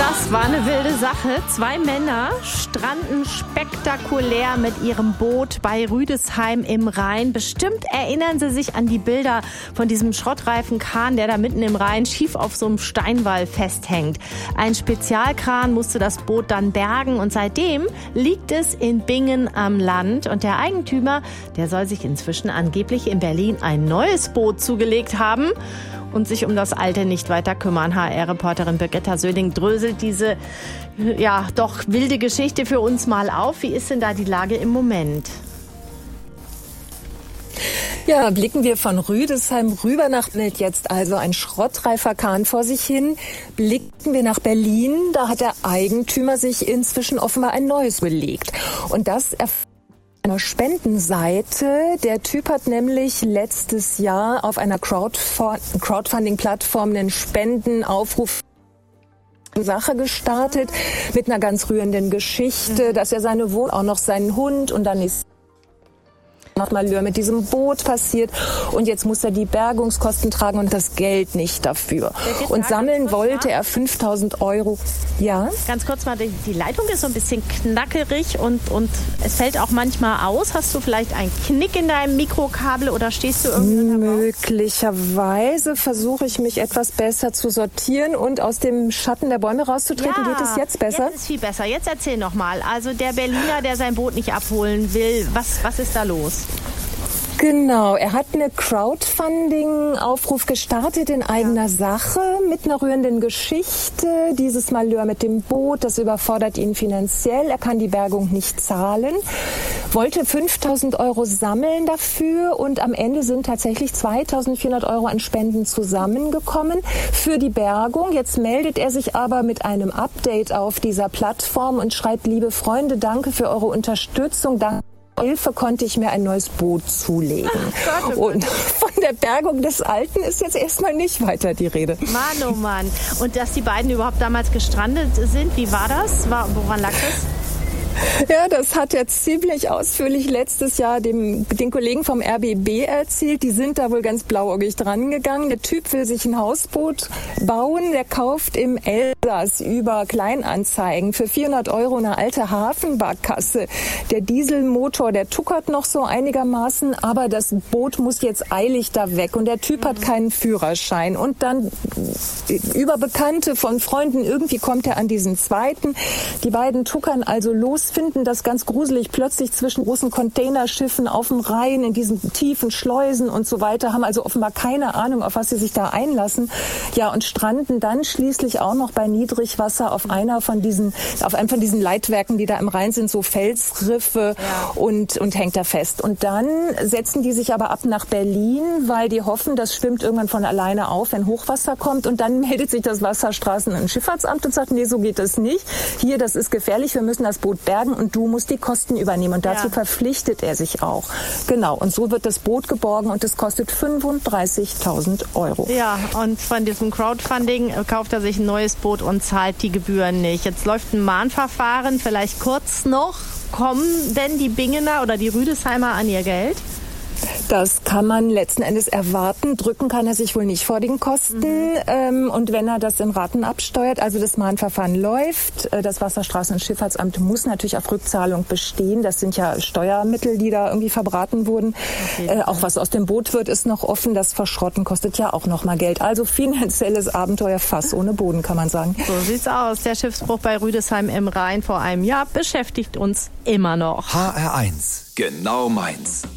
Das war eine wilde Sache. 2 Männer stranden spektakulär mit ihrem Boot bei Rüdesheim im Rhein. Bestimmt erinnern Sie sich an die Bilder von diesem Schrottreifen-Kahn, der da mitten im Rhein schief auf so einem Steinwall festhängt. Ein Spezialkran musste das Boot dann bergen und seitdem liegt es in Bingen am Land. Und der Eigentümer, der soll sich inzwischen angeblich in Berlin ein neues Boot zugelegt haben und sich um das alte nicht weiter kümmern. HR-Reporterin Birgitta Söding dröselt diese doch wilde Geschichte für uns mal auf. Wie ist denn da die Lage im Moment? Ja, blicken wir von Rüdesheim rüber nach jetzt also ein schrottreifer Kahn vor sich hin. Blicken wir nach Berlin, da hat der Eigentümer sich inzwischen offenbar ein neues belegt. Und das einer Spendenseite. Der Typ hat nämlich letztes Jahr auf einer Crowdfunding-Plattform einen Spendenaufruf Sache gestartet mit einer ganz rührenden Geschichte, dass er seine Wohnung, auch noch seinen Hund und dann ist noch Malheur mit diesem Boot passiert und jetzt muss er die Bergungskosten tragen und das Geld nicht dafür. Und sammeln wollte er 5.000 Euro. Ja? Ganz kurz mal, die Leitung ist so ein bisschen knackerig und es fällt auch manchmal aus. Hast du vielleicht einen Knick in deinem Mikrokabel oder stehst du irgendwie Möglicherweise versuche ich mich etwas besser zu sortieren und aus dem Schatten der Bäume rauszutreten. Ja, geht es jetzt besser? Jetzt ist viel besser. Jetzt erzähl noch mal. Also der Berliner, der sein Boot nicht abholen will, was ist da los? Genau, er hat eine Crowdfunding-Aufruf gestartet in eigener Sache mit einer rührenden Geschichte. Dieses Malheur mit dem Boot, das überfordert ihn finanziell. Er kann die Bergung nicht zahlen. Wollte 5.000 Euro sammeln dafür und am Ende sind tatsächlich 2.400 Euro an Spenden zusammengekommen für die Bergung. Jetzt meldet er sich aber mit einem Update auf dieser Plattform und schreibt: Liebe Freunde, danke für eure Unterstützung. Danke. Hilfe konnte ich mir ein neues Boot zulegen. Ach Gott, und von der Bergung des Alten ist jetzt erstmal nicht weiter die Rede. Mann, oh Mann. Und dass die beiden überhaupt damals gestrandet sind, wie war das? Woran lag das? Ja, das hat er ziemlich ausführlich letztes Jahr den Kollegen vom RBB erzählt. Die sind da wohl ganz blauäugig dran gegangen. Der Typ will sich ein Hausboot bauen. Der kauft im Elsass über Kleinanzeigen für 400 Euro eine alte Hafenbarkasse. Der Dieselmotor, der tuckert noch so einigermaßen, aber das Boot muss jetzt eilig da weg. Und der Typ hat keinen Führerschein. Und dann über Bekannte von Freunden, irgendwie kommt er an diesen zweiten. Die beiden tuckern also los, finden das ganz gruselig plötzlich zwischen großen Containerschiffen auf dem Rhein in diesen tiefen Schleusen und so weiter, haben also offenbar keine Ahnung, auf was sie sich da einlassen. Ja, und stranden dann schließlich auch noch bei Niedrigwasser auf einem von diesen Leitwerken, die da im Rhein sind, so Felsriffe, und hängt da fest. Und dann setzen die sich aber ab nach Berlin, weil die hoffen, das schwimmt irgendwann von alleine auf, wenn Hochwasser kommt. Und dann meldet sich das Wasserstraßen- und Schifffahrtsamt und sagt: Nee, so geht das nicht. Hier, das ist gefährlich, wir müssen das Boot bergen und du musst die Kosten übernehmen. Und dazu verpflichtet er sich auch. Genau. Und so wird das Boot geborgen und es kostet 35.000 Euro. Ja, und von diesem Crowdfunding kauft er sich ein neues Boot und zahlt die Gebühren nicht. Jetzt läuft ein Mahnverfahren, vielleicht kurz noch. Kommen denn die Bingener oder die Rüdesheimer an ihr Geld? Das kann man letzten Endes erwarten. Drücken kann er sich wohl nicht vor den Kosten. Und wenn er das in Raten absteuert, also das Mahnverfahren läuft, das Wasserstraßen- und Schifffahrtsamt muss natürlich auf Rückzahlung bestehen. Das sind ja Steuermittel, die da irgendwie verbraten wurden. Okay. Auch was aus dem Boot wird, ist noch offen. Das Verschrotten kostet ja auch noch mal Geld. Also finanzielles Abenteuer Fass ohne Boden, kann man sagen. So sieht's aus. Der Schiffsbruch bei Rüdesheim im Rhein vor einem Jahr beschäftigt uns immer noch. HR1, genau meins.